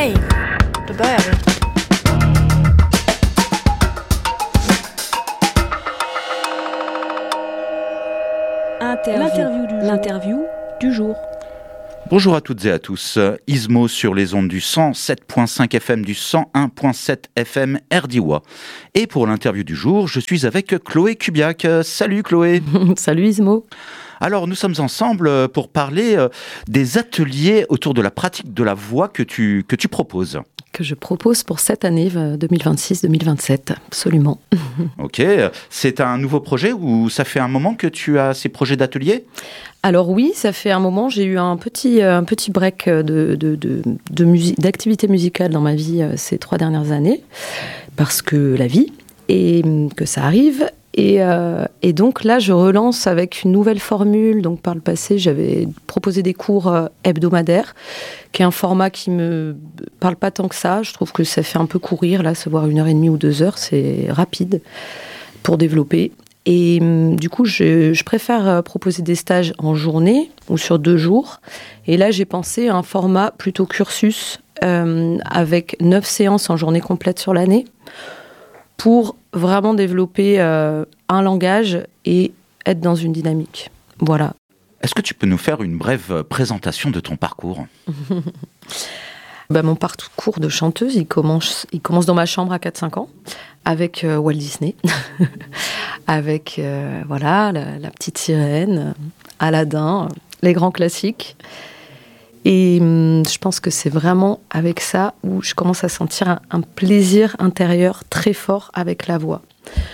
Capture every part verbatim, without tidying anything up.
Okej, då börjar vi. L'interview du, L'interview du jour. Bonjour à toutes et à tous. Ismo sur les ondes du cent sept virgule cinq F M, du cent un virgule sept F M Erdiwa. Et pour l'interview du jour, je suis avec Chloé Kubiak. Salut Chloé. Salut Ismo. Alors nous sommes ensemble pour parler des ateliers autour de la pratique de la voix que tu, que tu proposes. Que je propose pour cette année deux mille vingt-six deux mille vingt-sept, absolument. Ok, c'est un nouveau projet ou ça fait un moment que tu as ces projets d'atelier ? Alors oui, ça fait un moment, j'ai eu un petit, un petit break de, de, de, de musique, d'activité musicale dans ma vie ces trois dernières années, parce que la vie, et que ça arrive. Et, euh, et donc là, je relance avec une nouvelle formule. Donc par le passé, j'avais proposé des cours euh, hebdomadaires, qui est un format qui me parle pas tant que ça. Je trouve que ça fait un peu courir, là, se voir une heure et demie ou deux heures, c'est rapide pour développer. Et euh, du coup, je, je préfère euh, proposer des stages en journée ou sur deux jours. Et là, j'ai pensé à un format plutôt cursus, euh, avec neuf séances en journée complète sur l'année, pour vraiment développer euh, un langage et être dans une dynamique. Voilà. Est-ce que tu peux nous faire une brève présentation de ton parcours ? bah, Mon parcours de chanteuse, il commence, il commence dans ma chambre à quatre cinq ans, avec euh, Walt Disney, avec euh, voilà, la, la petite sirène, Aladdin, les grands classiques. Et hum, je pense que c'est vraiment avec ça où je commence à sentir un, un plaisir intérieur très fort avec la voix.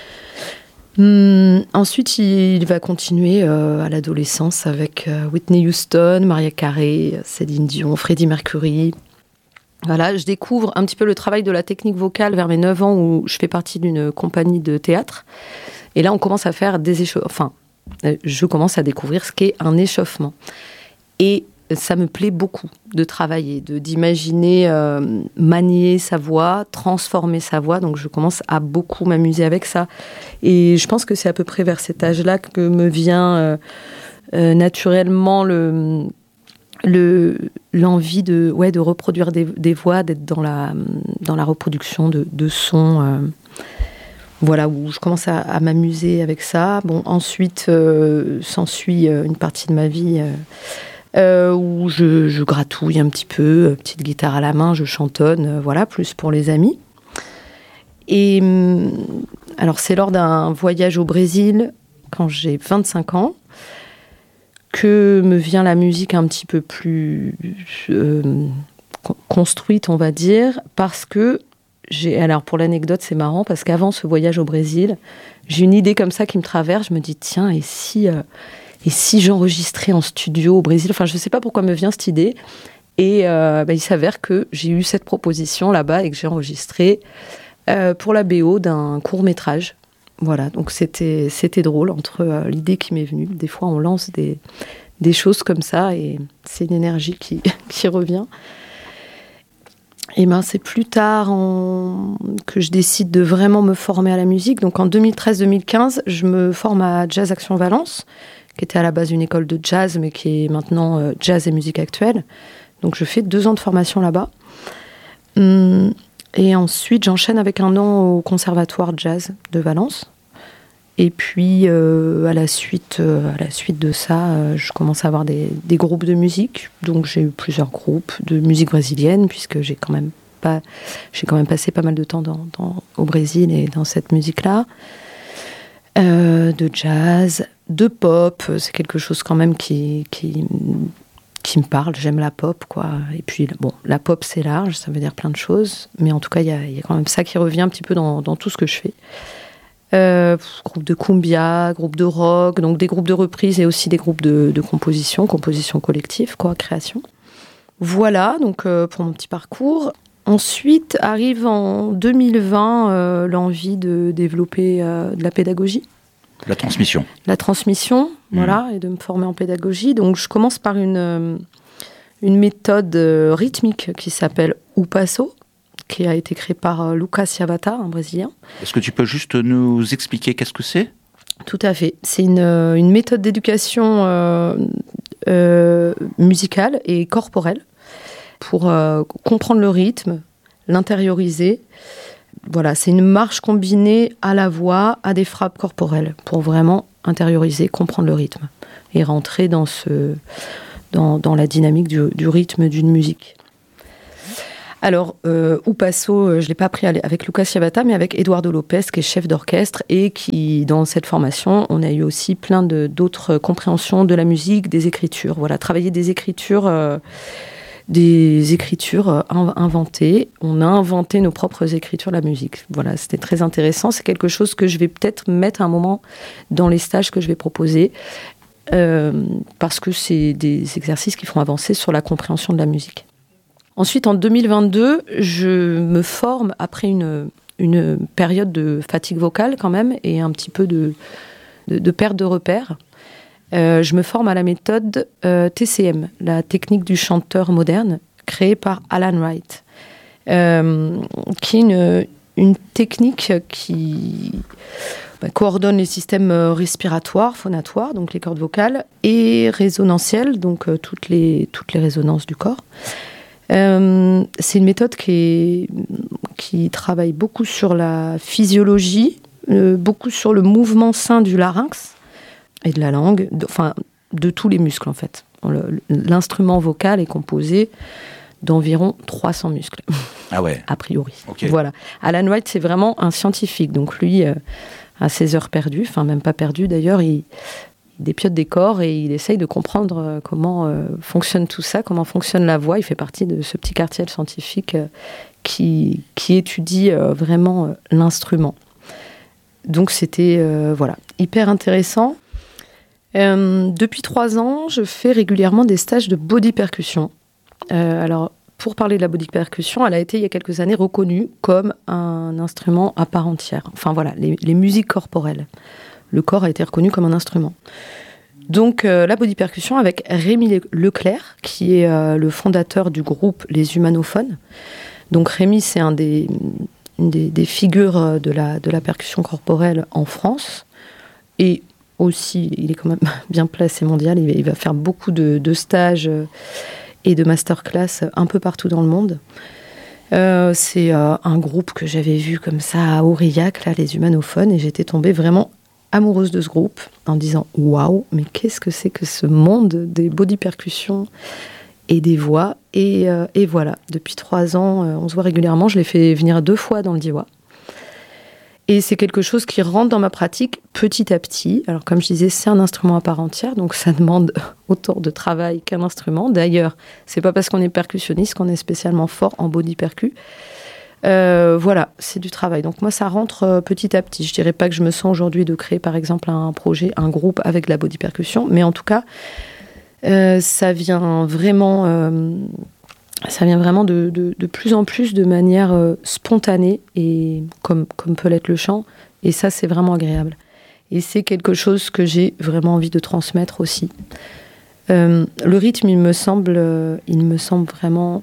Hum, ensuite, il, il va continuer euh, à l'adolescence avec euh, Whitney Houston, Mariah Carey, Céline Dion, Freddie Mercury. Voilà, je découvre un petit peu le travail de la technique vocale vers mes neuf ans où je fais partie d'une compagnie de théâtre. Et là, on commence à faire des échauffements. Enfin, euh, je commence à découvrir ce qu'est un échauffement. Et ça me plaît beaucoup de travailler, de, d'imaginer euh, manier sa voix, transformer sa voix. Donc, je commence à beaucoup m'amuser avec ça. Et je pense que c'est à peu près vers cet âge-là que me vient euh, euh, naturellement le, le, l'envie de, ouais, de reproduire des, des voix, d'être dans la, dans la reproduction de, de sons. Euh, voilà, où je commence à, à m'amuser avec ça. Bon, ensuite, euh, s'ensuit une partie de ma vie... Euh, Euh, où je, je gratouille un petit peu, petite guitare à la main, je chantonne, euh, voilà, plus pour les amis. Et euh, alors c'est lors d'un voyage au Brésil, quand j'ai vingt-cinq ans, que me vient la musique un petit peu plus euh, construite, on va dire, parce que j'ai, alors pour l'anecdote, c'est marrant, parce qu'avant ce voyage au Brésil, j'ai une idée comme ça qui me traverse, je me dis, tiens, et si... Euh, Et si j'enregistrais en studio au Brésil ? Enfin, je ne sais pas pourquoi me vient cette idée. Et euh, bah, il s'avère que j'ai eu cette proposition là-bas et que j'ai enregistré euh, pour la B O d'un court-métrage. Voilà, donc c'était, c'était drôle entre euh, l'idée qui m'est venue. Des fois, on lance des, des choses comme ça et c'est une énergie qui, qui revient. Et ben, c'est plus tard en... que je décide de vraiment me former à la musique. Donc en deux mille treize deux mille quinze, je me forme à Jazz Action Valence, qui était à la base une école de jazz, mais qui est maintenant euh, jazz et musique actuelle. Donc je fais deux ans de formation là-bas. Hum, et ensuite, j'enchaîne avec un an au conservatoire jazz de Valence. Et puis, euh, à, la suite, euh, à la suite de ça, euh, je commence à avoir des, des groupes de musique. Donc j'ai eu plusieurs groupes de musique brésilienne, puisque j'ai quand même, pas, j'ai quand même passé pas mal de temps dans, dans, au Brésil et dans cette musique-là. Euh, de jazz, de pop, c'est quelque chose quand même qui, qui, qui me parle, j'aime la pop, quoi. Et puis, bon, la pop c'est large, ça veut dire plein de choses, mais en tout cas, il y a, y a quand même ça qui revient un petit peu dans, dans tout ce que je fais. Euh, groupe de cumbia, groupe de rock, donc des groupes de reprise et aussi des groupes de, de composition, composition collective, quoi, création. Voilà, donc euh, pour mon petit parcours. Ensuite, arrive en deux mille vingt euh, l'envie de développer euh, de la pédagogie. La transmission. La transmission, mmh. Voilà, et de me former en pédagogie. Donc, je commence par une, euh, une méthode euh, rythmique qui s'appelle Upasso, qui a été créée par euh, Lucas Ciabata, un Brésilien. Est-ce que tu peux juste nous expliquer qu'est-ce que c'est ? Tout à fait. C'est une, une méthode d'éducation euh, euh, musicale et corporelle. pour euh, comprendre le rythme, l'intérioriser. Voilà, c'est une marche combinée à la voix, à des frappes corporelles, pour vraiment intérioriser, comprendre le rythme et rentrer dans, ce, dans, dans la dynamique du, du rythme d'une musique. Alors, euh, Upasso, je ne l'ai pas appris avec Lucas Chiavata, mais avec Eduardo Lopez, qui est chef d'orchestre, et qui, dans cette formation, on a eu aussi plein de, d'autres compréhensions de la musique, des écritures. Voilà, travailler des écritures, euh, des écritures euh, inventées. On a inventé nos propres écritures de la musique. Voilà, c'était très intéressant. C'est quelque chose que je vais peut-être mettre à un moment dans les stages que je vais proposer, euh, parce que c'est des exercices qui font avancer sur la compréhension de la musique. Ensuite, en deux mille vingt-deux, je me forme après une, une période de fatigue vocale quand même et un petit peu de, de, de perte de repères. Euh, je me forme à la méthode euh, T C M, la technique du chanteur moderne, créée par Alan Wright, euh, qui est une, une technique qui bah, coordonne les systèmes respiratoires, phonatoires, donc les cordes vocales, et résonantielles, donc euh, toutes les, toutes les résonances du corps. Euh, c'est une méthode qui, est, qui travaille beaucoup sur la physiologie, euh, beaucoup sur le mouvement sain du larynx et de la langue, de, enfin de tous les muscles en fait. Le, l'instrument vocal est composé d'environ trois cents muscles, ah ouais. a priori. Okay. Voilà. Alan Wright, c'est vraiment un scientifique, donc lui, euh, à ses heures perdues, enfin même pas perdues d'ailleurs, il dépiote des corps et il essaye de comprendre comment euh, fonctionne tout ça, comment fonctionne la voix. Il fait partie de ce petit quartier scientifique euh, qui, qui étudie euh, vraiment euh, l'instrument. Donc c'était euh, voilà, hyper intéressant. Euh, depuis trois ans, je fais régulièrement des stages de body percussion. Euh, alors, pour parler de la body percussion, elle a été il y a quelques années reconnue comme un instrument à part entière. Enfin voilà, les, les musiques corporelles. Le corps a été reconnu comme un instrument. Donc, euh, la body percussion avec Rémi Leclerc, qui est euh, le fondateur du groupe Les Humanophones. Donc, Rémi, c'est un des, une des, des figures de la, de la percussion corporelle en France. Et aussi, il est quand même bien placé mondial. Il, il va faire beaucoup de, de stages et de masterclass un peu partout dans le monde. Euh, c'est euh, un groupe que j'avais vu comme ça à Aurillac, là, Les Humanophones, et j'étais tombée vraiment amoureuse de ce groupe, en disant « Waouh, mais qu'est-ce que c'est que ce monde des body percussions et des voix ?» et, euh, et voilà, depuis trois ans, euh, on se voit régulièrement. Je l'ai fait venir deux fois dans le Diois. Et c'est quelque chose qui rentre dans ma pratique petit à petit. Alors, comme je disais, c'est un instrument à part entière, donc ça demande autant de travail qu'un instrument. D'ailleurs, c'est pas parce qu'on est percussionniste qu'on est spécialement fort en body percu. Euh, voilà, c'est du travail. Donc moi, ça rentre euh, petit à petit. Je dirais pas que je me sens aujourd'hui de créer, par exemple, un projet, un groupe avec de la body percussion, mais en tout cas, euh, ça vient vraiment, euh, ça vient vraiment de, de, de plus en plus de manière euh, spontanée et comme comme peut l'être le chant. Et ça, c'est vraiment agréable. Et c'est quelque chose que j'ai vraiment envie de transmettre aussi. Euh, le rythme, il me semble, euh, il me semble vraiment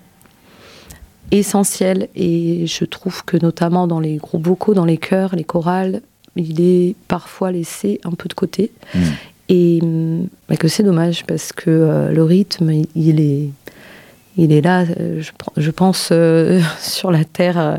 essentiel, et je trouve que notamment dans les groupes vocaux, dans les chœurs, les chorales, il est parfois laissé un peu de côté. Mmh. Et bah, que c'est dommage, parce que euh, le rythme, il est, il est là, je, je pense, euh, sur la Terre, euh,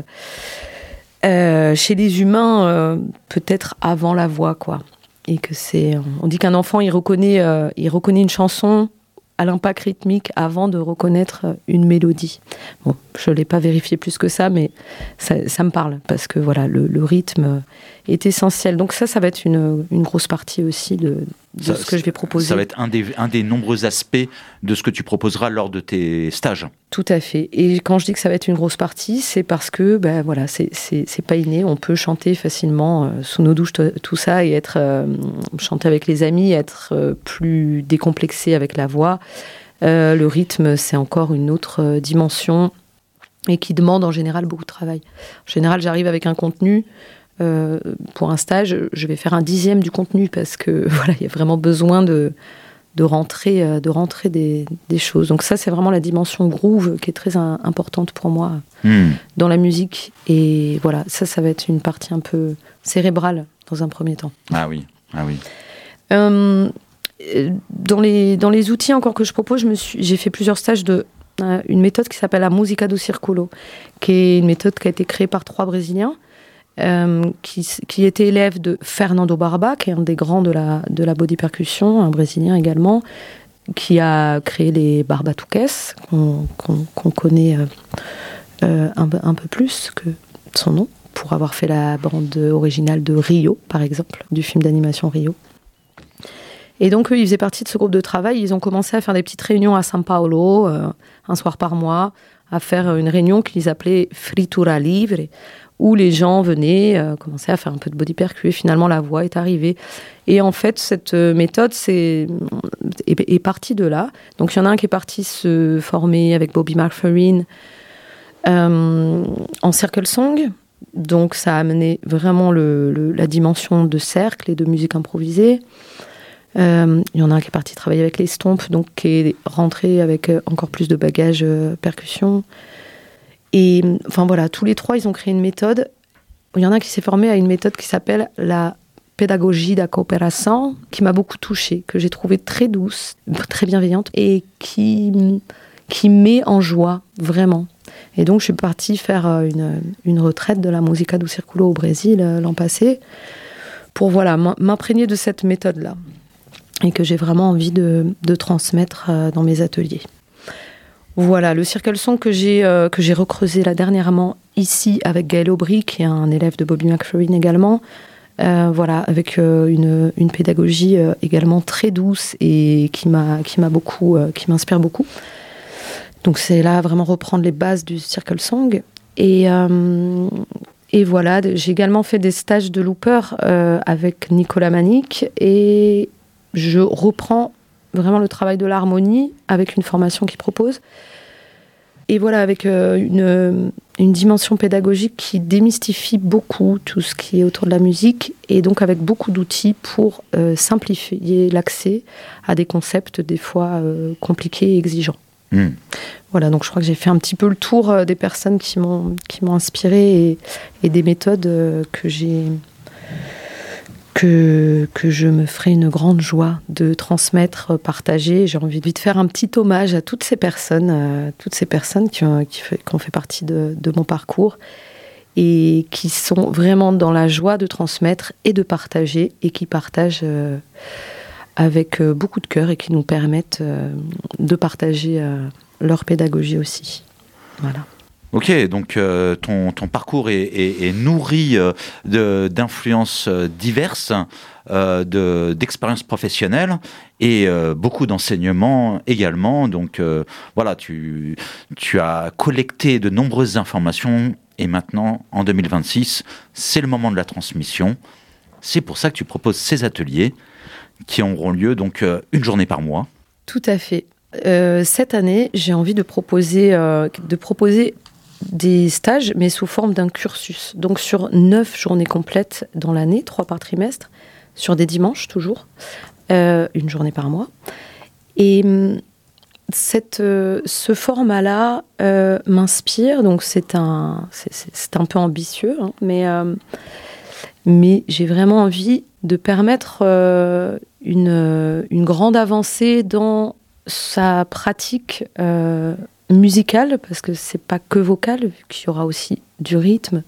euh, chez les humains, euh, peut-être avant la voix, quoi. Et que c'est, on dit qu'un enfant, il reconnaît, euh, il reconnaît une chanson à l'impact rythmique avant de reconnaître une mélodie. Bon, je ne l'ai pas vérifié plus que ça, mais ça, ça me parle, parce que voilà, le, le rythme est essentiel. Donc ça, ça va être une, une grosse partie aussi de, de ça, ce que je vais proposer. Ça va être un des, un des nombreux aspects de ce que tu proposeras lors de tes stages. Tout à fait. Et quand je dis que ça va être une grosse partie, c'est parce que ben, voilà, c'est, c'est, c'est pas inné. On peut chanter facilement euh, sous nos douches, t- tout ça, et être euh, chanter avec les amis, être euh, plus décomplexé avec la voix. Euh, le rythme, c'est encore une autre euh, dimension, et qui demande en général beaucoup de travail. En général, j'arrive avec un contenu. Euh, pour un stage, je vais faire un dixième du contenu, parce que voilà, il y a vraiment besoin de de rentrer, de rentrer des, des choses. Donc ça, c'est vraiment la dimension groove qui est très un, importante pour moi mmh. dans la musique. Et voilà, ça, ça va être une partie un peu cérébrale dans un premier temps. Ah oui, ah oui. Euh, dans les, dans les outils encore que je propose, je me suis, j'ai fait plusieurs stages de euh, une méthode qui s'appelle la Música do Círculo, qui est une méthode qui a été créée par trois Brésiliens, euh, qui, qui étaient élèves de Fernando Barba, qui est un des grands de la, de la body percussion, un Brésilien également, qui a créé les Barbatuques, qu'on, qu'on, qu'on connaît euh, euh, un, un peu plus que son nom, pour avoir fait la bande originale de Rio, par exemple, du film d'animation Rio. Et donc, eux, ils faisaient partie de ce groupe de travail. Ils ont commencé à faire des petites réunions à São Paulo, euh, un soir par mois, à faire une réunion qu'ils appelaient Fritura Livre, où les gens venaient, euh, commençaient à faire un peu de body percu, et finalement, la voix est arrivée. Et en fait, cette méthode c'est, est, est partie de là. Donc, il y en a un qui est parti se former avec Bobby McFerrin euh, en circle song. Donc, ça a amené vraiment le, le, la dimension de cercle et de musique improvisée. Euh, il y en a un qui est parti travailler avec les Stomps, donc qui est rentré avec encore plus de bagages euh, percussion. Et enfin voilà, tous les trois, ils ont créé une méthode. Il y en a un qui s'est formé à une méthode qui s'appelle la pédagogie da coopération, qui m'a beaucoup touchée, que j'ai trouvée très douce, très bienveillante, et qui, qui met en joie, vraiment. Et donc, je suis partie faire une, une retraite de la Música do Círculo au Brésil euh, l'an passé, pour voilà, m'imprégner de cette méthode-là, et que j'ai vraiment envie de, de transmettre euh, dans mes ateliers. Voilà, le circle song que j'ai, euh, que j'ai recreusé là dernièrement, ici, avec Gaël Aubry, qui est un élève de Bobby McFerrin également, euh, voilà, avec euh, une, une pédagogie euh, également très douce et qui, m'a, qui, m'a beaucoup, euh, qui m'inspire beaucoup. Donc c'est là vraiment reprendre les bases du circle song. Et, euh, et voilà, j'ai également fait des stages de looper euh, avec Nicolas Manic, et je reprends vraiment le travail de l'harmonie avec une formation qu'il propose. Et voilà, avec euh, une, une dimension pédagogique qui démystifie beaucoup tout ce qui est autour de la musique, et donc avec beaucoup d'outils pour euh, simplifier l'accès à des concepts des fois euh, compliqués et exigeants. Mmh. Voilà, donc je crois que j'ai fait un petit peu le tour euh, des personnes qui m'ont, qui m'ont inspirée, et, et des méthodes euh, que j'ai... Que, que je me ferai une grande joie de transmettre, partager. J'ai envie de faire un petit hommage à toutes ces personnes, euh, toutes ces personnes qui ont, qui, fait, qui ont fait partie de, de mon parcours, et qui sont vraiment dans la joie de transmettre et de partager, et qui partagent euh, avec euh, beaucoup de cœur, et qui nous permettent euh, de partager euh, leur pédagogie aussi. Voilà. Ok, donc euh, ton, ton parcours est, est, est nourri euh, de, d'influences euh, diverses, euh, de, d'expériences professionnelles, et euh, beaucoup d'enseignements également. Donc euh, voilà, tu, tu as collecté de nombreuses informations, et maintenant, en deux mille vingt-six, c'est le moment de la transmission. C'est pour ça que tu proposes ces ateliers qui auront lieu donc euh, une journée par mois. Tout à fait. Euh, cette année, j'ai envie de proposer, euh, de proposer des stages, mais sous forme d'un cursus. Donc sur neuf journées complètes dans l'année, trois par trimestre, sur des dimanches toujours, euh, une journée par mois. Et cette, euh, ce format-là euh, m'inspire, donc c'est un, c'est, c'est, c'est un peu ambitieux, hein, mais, euh, mais j'ai vraiment envie de permettre euh, une, une grande avancée dans sa pratique euh, musicale, parce que c'est pas que vocal, vu qu'il y aura aussi du rythme,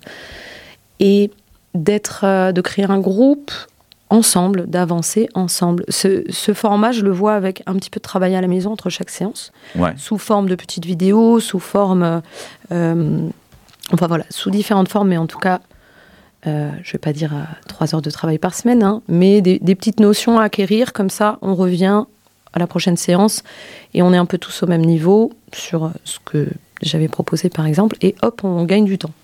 et d'être, euh, de créer un groupe ensemble, d'avancer ensemble. Ce, ce format, je le vois avec un petit peu de travail à la maison entre chaque séance, ouais. Sous forme de petites vidéos, sous forme, euh, enfin voilà, sous différentes formes, mais en tout cas, euh, je vais pas dire euh, trois heures de travail par semaine, hein, mais des, des petites notions à acquérir, comme ça, on revient à la prochaine séance, et on est un peu tous au même niveau sur ce que j'avais proposé par exemple, et hop, on gagne du temps.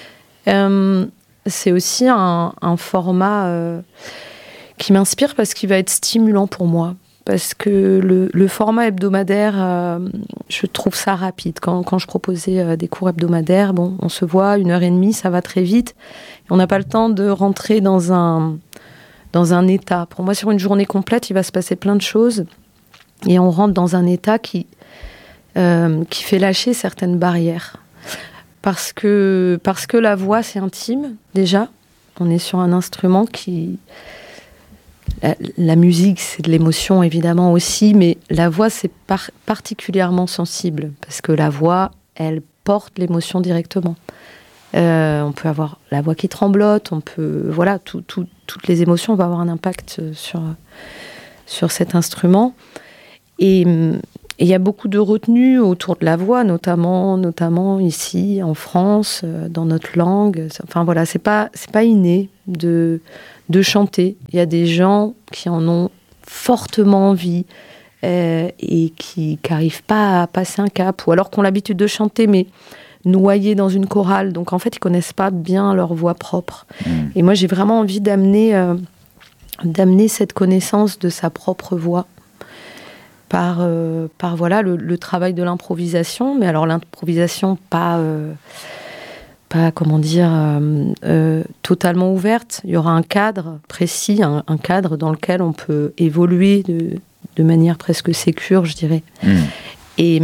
Euh, c'est aussi un, un format euh, qui m'inspire parce qu'il va être stimulant pour moi, parce que le, le format hebdomadaire, euh, je trouve ça rapide. Quand, quand je proposais euh, des cours hebdomadaires, bon, on se voit, une heure et demie, ça va très vite, et on n'a pas le temps de rentrer dans un, dans un état. Pour moi, sur une journée complète, il va se passer plein de choses, et on rentre dans un état qui, euh, qui fait lâcher certaines barrières. Parce que, parce que la voix, c'est intime, déjà. On est sur un instrument qui, la, la musique, c'est de l'émotion évidemment aussi, mais la voix, c'est par, particulièrement sensible, parce que la voix, elle porte l'émotion directement. Euh, on peut avoir la voix qui tremblote, on peut, voilà, tout, tout, toutes les émotions vont avoir un impact sur, sur cet instrument. Et il y a beaucoup de retenues autour de la voix, notamment, notamment ici, en France, dans notre langue. Enfin voilà, c'est pas, c'est pas inné de, de chanter. Il y a des gens qui en ont fortement envie euh, et qui n'arrivent pas à passer un cap, ou alors qui ont l'habitude de chanter, mais noyés dans une chorale. Donc en fait, ils connaissent pas bien leur voix propre. Mmh. Et moi, j'ai vraiment envie d'amener, euh, d'amener cette connaissance de sa propre voix par, euh, par voilà, le, le travail de l'improvisation. Mais alors l'improvisation, pas, euh, pas comment dire, euh, euh, totalement ouverte. Il y aura un cadre précis, un, un cadre dans lequel on peut évoluer de, de manière presque sécure, je dirais. Mmh. Et,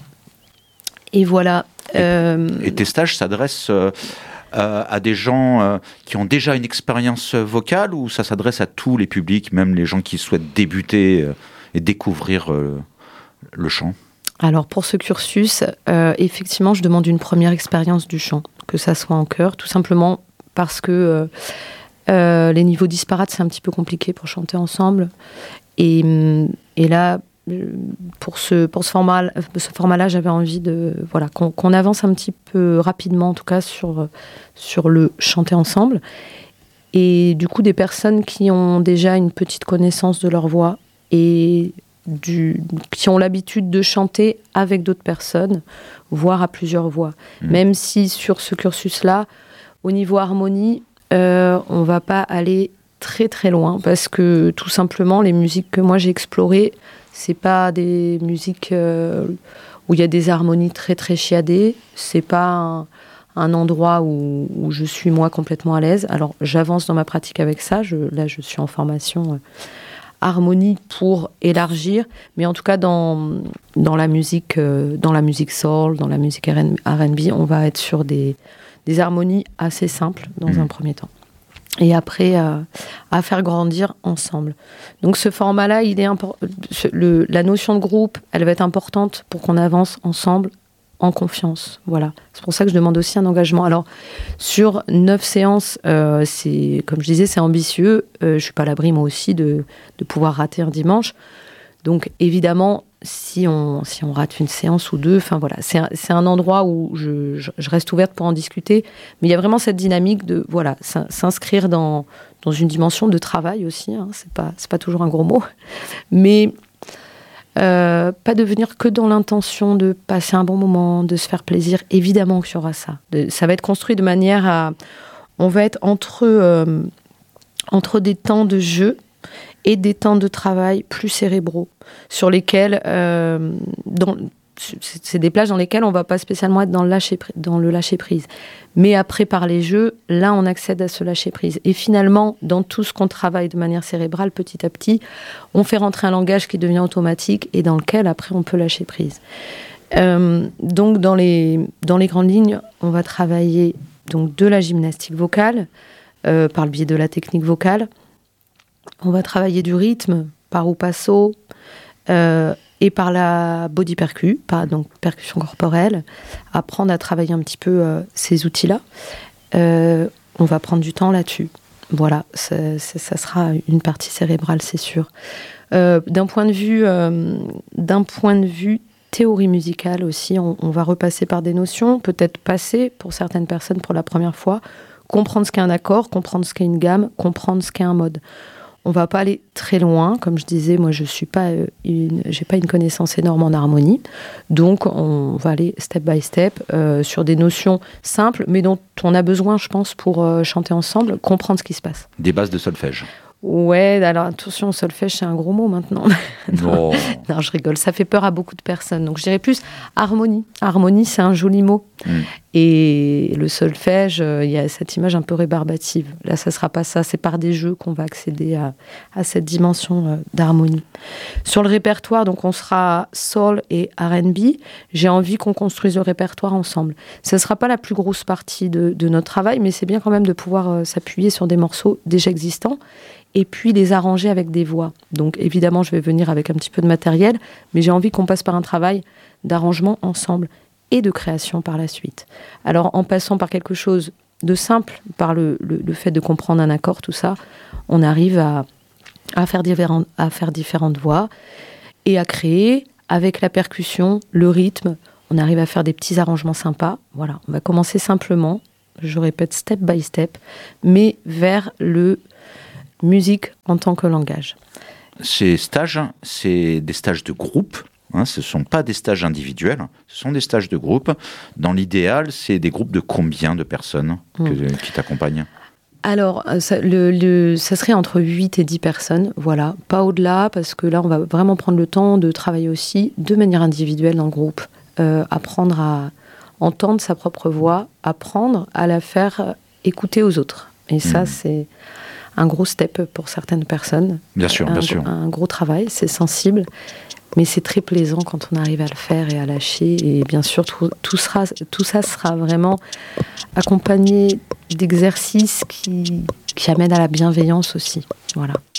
et voilà. Et, euh... et tes stages s'adressent euh, euh, à des gens euh, qui ont déjà une expérience vocale, ou ça s'adresse à tous les publics, même les gens qui souhaitent débuter euh, et découvrir euh, le chant? Alors pour ce cursus, euh, effectivement, je demande une première expérience du chant, que ça soit en chœur, tout simplement parce que euh, euh, les niveaux disparates, c'est un petit peu compliqué pour chanter ensemble. Et, et là, Pour ce, pour ce format, ce format-là, j'avais envie de, voilà, qu'on, qu'on avance un petit peu rapidement, en tout cas, sur, sur le chanter ensemble. Et du coup, des personnes qui ont déjà une petite connaissance de leur voix et du, qui ont l'habitude de chanter avec d'autres personnes, voire à plusieurs voix. Mmh. Même si sur ce cursus-là, au niveau harmonie, euh, on ne va pas aller très très loin, parce que tout simplement, les musiques que moi j'ai explorées, c'est pas des musiques euh, où il y a des harmonies très très chiadées. C'est pas un, un endroit où, où je suis moi complètement à l'aise. Alors j'avance dans ma pratique avec ça. Je, là, je suis en formation euh, harmonie pour élargir, mais en tout cas dans dans la musique, euh, dans la musique soul, dans la musique R and B, on va être sur des des harmonies assez simples dans mmh. un premier temps. Et après, euh, à faire grandir ensemble. Donc ce format-là, il est impor- le, la notion de groupe, elle va être importante pour qu'on avance ensemble en confiance. Voilà. C'est pour ça que je demande aussi un engagement. Alors, sur neuf séances, euh, c'est, comme je disais, c'est ambitieux. Euh, je ne suis pas à l'abri, moi aussi, de, de pouvoir rater un dimanche. Donc, évidemment, si on, si on rate une séance ou deux, enfin voilà, c'est un, c'est un endroit où je, je, je reste ouverte pour en discuter, mais il y a vraiment cette dynamique de voilà, s'inscrire dans, dans une dimension de travail aussi, hein, c'est pas, c'est pas toujours un gros mot, mais euh, pas de venir que dans l'intention de passer un bon moment, de se faire plaisir, évidemment qu'il y aura ça. De, ça va être construit de manière à... On va être entre, euh, entre des temps de jeu et des temps de travail plus cérébraux, sur lesquels, euh, dans, c'est des plages dans lesquelles on ne va pas spécialement être dans le lâcher, dans le lâcher prise. Mais après, par les jeux, là, on accède à ce lâcher prise. Et finalement, dans tout ce qu'on travaille de manière cérébrale, petit à petit, on fait rentrer un langage qui devient automatique et dans lequel, après, on peut lâcher prise. Euh, donc, dans les, dans les grandes lignes, on va travailler donc, de la gymnastique vocale, euh, par le biais de la technique vocale. On va travailler du rythme par ou passo euh, et par la body percu, par donc percussion corporelle, apprendre à travailler un petit peu euh, ces outils-là. Euh, on va prendre du temps là-dessus. Voilà, ça, ça, ça sera une partie cérébrale, c'est sûr. Euh, d'un point de vue, euh, d'un point de vue théorie musicale aussi, on, on va repasser par des notions, peut-être passer pour certaines personnes pour la première fois, comprendre ce qu'est un accord, comprendre ce qu'est une gamme, comprendre ce qu'est un mode. On va pas aller très loin, comme je disais, moi je suis pas une, j'ai pas une connaissance énorme en harmonie, donc on va aller step by step euh, sur des notions simples, mais dont on a besoin, je pense, pour euh, chanter ensemble, comprendre ce qui se passe. Des bases de solfège. Ouais, alors attention, solfège c'est un gros mot maintenant. non, non, je rigole, ça fait peur à beaucoup de personnes. Donc je dirais plus harmonie. Harmonie, c'est un joli mot. Mmh. Et le solfège, il y a cette image un peu rébarbative. Là, ça ne sera pas ça. C'est par des jeux qu'on va accéder à, à cette dimension d'harmonie. Sur le répertoire, donc on sera soul et R and B. J'ai envie qu'on construise le répertoire ensemble. Ce ne sera pas la plus grosse partie de, de notre travail, mais c'est bien quand même de pouvoir euh, s'appuyer sur des morceaux déjà existants et puis les arranger avec des voix. Donc évidemment, je vais venir avec un petit peu de matériel, mais j'ai envie qu'on passe par un travail d'arrangement ensemble et de création par la suite. Alors en passant par quelque chose de simple, par le, le, le fait de comprendre un accord, tout ça, on arrive à, à, faire différentes, à faire différentes voix et à créer avec la percussion, le rythme, on arrive à faire des petits arrangements sympas. Voilà, on va commencer simplement, je répète, step by step, mais vers le musique en tant que langage. Ces stages, c'est des stages de groupe, hein, ce ne sont pas des stages individuels, ce sont des stages de groupe. Dans l'idéal, c'est des groupes de combien de personnes que, mmh. qui t'accompagnent ? Alors, ça, le, le, ça serait entre huit et dix personnes, voilà, pas au-delà, parce que là, on va vraiment prendre le temps de travailler aussi de manière individuelle dans le groupe, euh, apprendre à entendre sa propre voix, apprendre à la faire écouter aux autres. Et ça, mmh. c'est un gros step pour certaines personnes. Bien sûr, un, bien sûr. Un gros travail, c'est sensible, mais c'est très plaisant quand on arrive à le faire et à lâcher. Et bien sûr, tout, tout, sera, tout ça sera vraiment accompagné d'exercices qui, qui amènent à la bienveillance aussi. Voilà.